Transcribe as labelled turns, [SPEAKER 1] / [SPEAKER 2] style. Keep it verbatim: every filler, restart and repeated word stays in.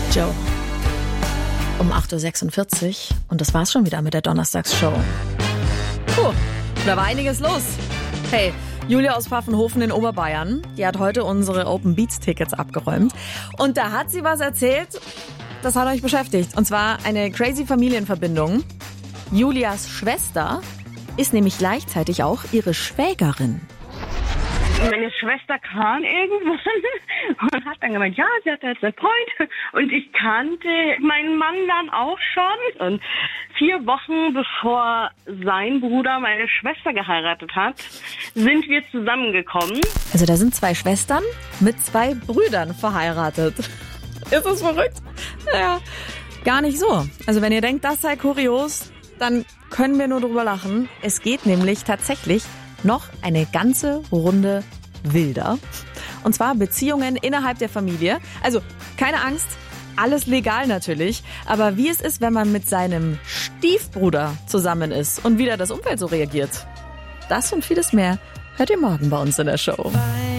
[SPEAKER 1] Joe. Um acht Uhr sechsundvierzig und das war's schon wieder mit der Donnerstagsshow. Puh, da war einiges los. Hey, Julia aus Pfaffenhofen in Oberbayern, die hat heute unsere Open Beats Tickets abgeräumt. Und da hat sie was erzählt, das hat euch beschäftigt. Und zwar eine crazy Familienverbindung. Julias Schwester ist nämlich gleichzeitig auch ihre Schwägerin.
[SPEAKER 2] Meine Schwester kam irgendwann und hat dann gemeint, ja, sie hat jetzt einen Freund. Und ich kannte meinen Mann dann auch schon. Und vier Wochen bevor sein Bruder meine Schwester geheiratet hat, sind wir zusammengekommen.
[SPEAKER 1] Also da sind zwei Schwestern mit zwei Brüdern verheiratet. Ist das verrückt? Naja, gar nicht so. Also wenn ihr denkt, das sei kurios, dann können wir nur drüber lachen. Es geht nämlich tatsächlich noch eine ganze Runde wilder. Und zwar Beziehungen innerhalb der Familie. Also keine Angst, alles legal natürlich. Aber wie es ist, wenn man mit seinem Stiefbruder zusammen ist und wie da das Umfeld so reagiert. Das und vieles mehr hört ihr morgen bei uns in der Show.